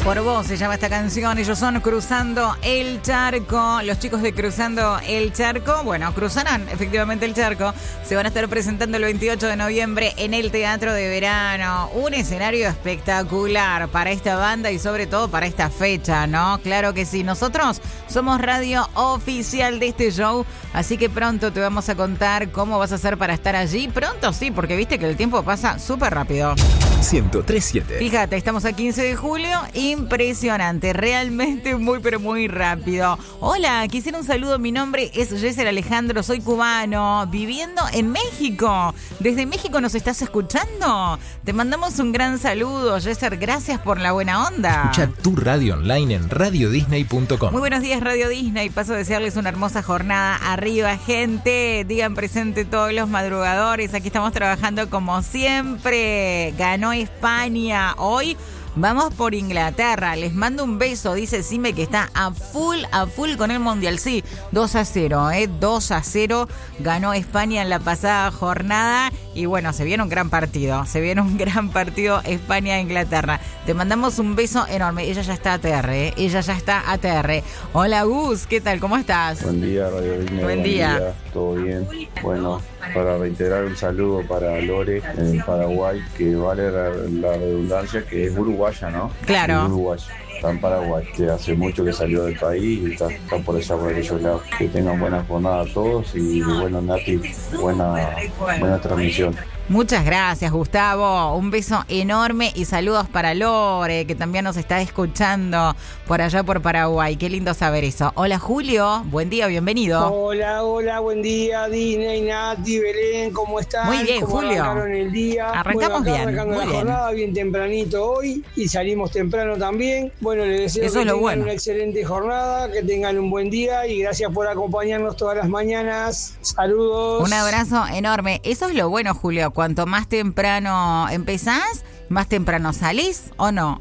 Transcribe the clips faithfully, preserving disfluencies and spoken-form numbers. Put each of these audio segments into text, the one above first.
Por vos se llama esta canción. Ellos son Cruzando el Charco. Los chicos de Cruzando el Charco, bueno, cruzarán efectivamente el charco. Se van a estar presentando el veintiocho de noviembre en el Teatro de Verano. Un escenario espectacular para esta banda y sobre todo para esta fecha, ¿no? Claro que sí. Nosotros somos radio oficial de este show, así que pronto te vamos a contar cómo vas a hacer para estar allí. Pronto sí, porque viste que el tiempo pasa súper rápido. ciento tres punto siete. Fíjate, estamos a quince de julio. Impresionante, realmente muy pero muy rápido. Hola, quisiera un saludo. Mi nombre es Jesser Alejandro, soy cubano, viviendo en México. ¿Desde México nos estás escuchando? Te mandamos un gran saludo, Jesser, gracias por la buena onda. Escucha tu radio online en radio disney punto com. Muy buenos días, Radio Disney. Paso a desearles una hermosa jornada. Arriba, gente. Digan presente todos los madrugadores. Aquí estamos trabajando como siempre. Ganó España. Hoy vamos por Inglaterra. Les mando un beso. Dice Sime que está a full, a full con el Mundial. Sí, dos a cero, ¿eh? dos a cero. Ganó España en la pasada jornada. Y bueno, se viene un gran partido. Se viene un gran partido España-Inglaterra. Te mandamos un beso enorme. Ella ya está A T R, ¿eh? Ella ya está A T R. Hola, Gus. ¿Qué tal? ¿Cómo estás? Buen día, Radio Disney. Buen, buen día. día. ¿Todo bien? Bueno, para reiterar un saludo para Lore en Paraguay, que vale la, la redundancia, que es uruguaya, ¿no? Claro. Es uruguaya. Está en Paraguay, que hace mucho que salió del país y está, está por allá por aquellos lados. Que tengan buena jornada a todos y bueno, Nati, buena, buena transmisión. Muchas gracias, Gustavo. Un beso enorme y saludos para Lore, que también nos está escuchando por allá por Paraguay. Qué lindo saber eso. Hola, Julio. Buen día, bienvenido. Hola, hola, buen día, Disney, Nati, Belén, ¿cómo están? Muy bien, ¿Cómo Julio. Arrancaron el día? Arrancamos bueno, acá bien. Arrancando muy la bien. jornada bien tempranito hoy y salimos temprano también. Bueno, les deseo eso que es lo tengan bueno. una excelente jornada, que tengan un buen día y gracias por acompañarnos todas las mañanas. Saludos. Un abrazo enorme. Eso es lo bueno, Julio. Cuanto más temprano empezás, más temprano salís, ¿o no?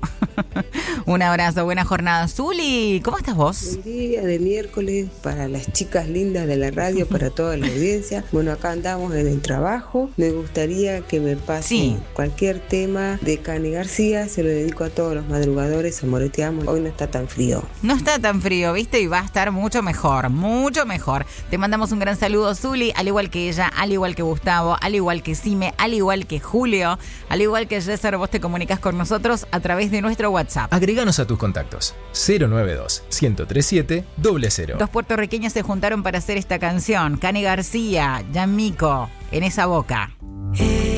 Un abrazo, buena jornada. Zuli, ¿cómo estás vos? Buen día de miércoles para las chicas lindas de la radio, para toda la audiencia. Bueno, acá andamos en el trabajo. Me gustaría que me pasen sí. cualquier tema de Cani García. Se lo dedico a todos los madrugadores. Amor, te amo. Hoy no está tan frío. No está tan frío, ¿viste? Y va a estar mucho mejor, mucho mejor. Te mandamos un gran saludo, Zuli, al igual que ella, al igual que Gustavo, al igual que Sime, al igual que Julio, al igual que Jesser. Vos te comunicas con nosotros a través de nuestro WhatsApp. Agreganos a tus contactos. cero nueve dos, uno cero tres siete, cero cero. Dos puertorriqueños se juntaron para hacer esta canción. Cani García, Yamiko, En esa boca. Eh.